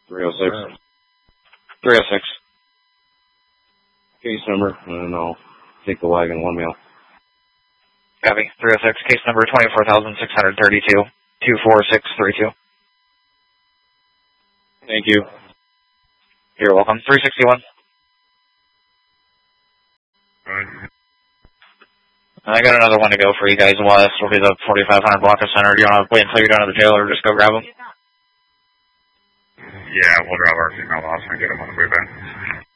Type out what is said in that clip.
306. 306. Case number, and I'll take the wagon 1 mile. Copy. 306. Case number 24,632. 24632. Thank you. You're welcome. 361. I got another one to go for you guys. Well, this will be the 4500 block of center. Do you want to wait until you're done at the jail or just go grab them? Yeah, we'll drop our female boss and get them on the way back.